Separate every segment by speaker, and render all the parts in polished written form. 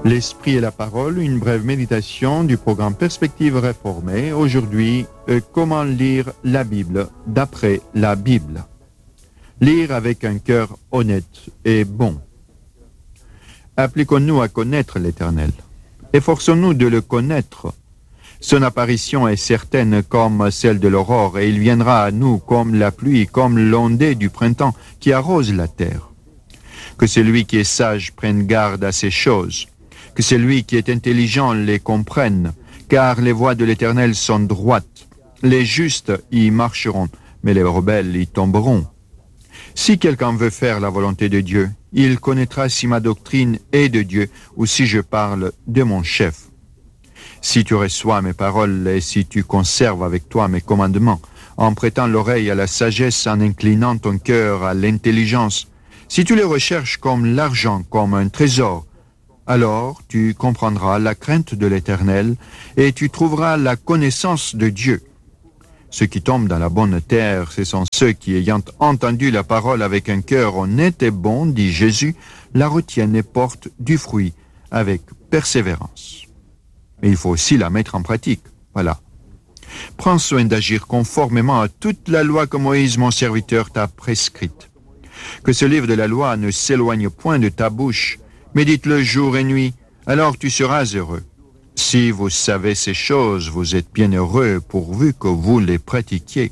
Speaker 1: L'Esprit et la Parole, une brève méditation du programme Perspective réformée. Aujourd'hui, comment lire la Bible d'après la Bible. Lire avec un cœur honnête et bon. Appliquons-nous à connaître l'Éternel. Efforçons-nous de le connaître. Son apparition est certaine comme celle de l'aurore et il viendra à nous comme la pluie, comme l'ondée du printemps qui arrose la terre. Que celui qui est sage prenne garde à ces choses. Que celui qui est intelligent les comprenne, car les voies de l'Éternel sont droites. Les justes y marcheront, mais les rebelles y tomberont. Si quelqu'un veut faire la volonté de Dieu, il connaîtra si ma doctrine est de Dieu ou si je parle de mon chef. Si tu reçois mes paroles et si tu conserves avec toi mes commandements, en prêtant l'oreille à la sagesse, en inclinant ton cœur à l'intelligence, si tu les recherches comme l'argent, comme un trésor, alors tu comprendras la crainte de l'Éternel et tu trouveras la connaissance de Dieu. Ceux qui tombent dans la bonne terre, ce sont ceux qui, ayant entendu la parole avec un cœur honnête et bon, dit Jésus, la retiennent et portent du fruit avec persévérance. Mais il faut aussi la mettre en pratique. Voilà. Prends soin d'agir conformément à toute la loi que Moïse, mon serviteur, t'a prescrite. Que ce livre de la loi ne s'éloigne point de ta bouche. Médite-le jour et nuit, alors tu seras heureux. Si vous savez ces choses, vous êtes bien heureux pourvu que vous les pratiquiez.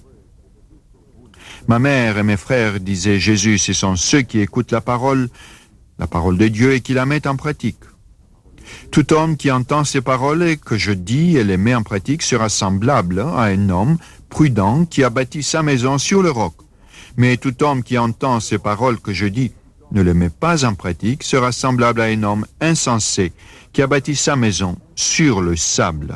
Speaker 1: Ma mère et mes frères, disait Jésus, ce sont ceux qui écoutent la parole de Dieu et qui la mettent en pratique. Tout homme qui entend ces paroles et que je dis et les met en pratique sera semblable à un homme prudent qui a bâti sa maison sur le roc. Mais tout homme qui entend ces paroles que je dis ne le met pas en pratique, sera semblable à un homme insensé qui a bâti sa maison sur le sable.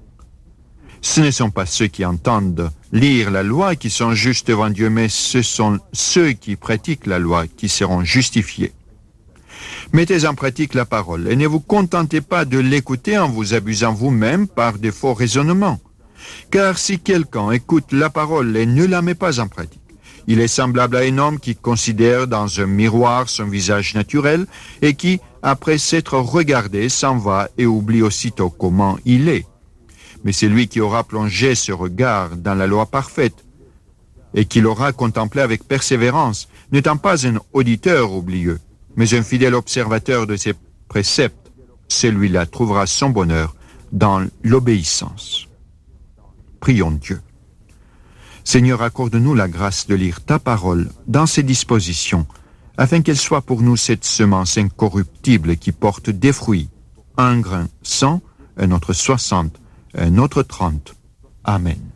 Speaker 1: Ce ne sont pas ceux qui entendent lire la loi qui sont justes devant Dieu, mais ce sont ceux qui pratiquent la loi qui seront justifiés. Mettez en pratique la parole et ne vous contentez pas de l'écouter en vous abusant vous-même par de faux raisonnements. Car si quelqu'un écoute la parole et ne la met pas en pratique, il est semblable à un homme qui considère dans un miroir son visage naturel et qui, après s'être regardé, s'en va et oublie aussitôt comment il est. Mais c'est lui qui aura plongé ce regard dans la loi parfaite et qui l'aura contemplé avec persévérance, n'étant pas un auditeur oublieux, mais un fidèle observateur de ses préceptes, celui-là trouvera son bonheur dans l'obéissance. Prions Dieu. Seigneur, accorde-nous la grâce de lire ta parole dans ses dispositions, afin qu'elle soit pour nous cette semence incorruptible qui porte des fruits, un grain 100, un autre 60, un autre 30. Amen.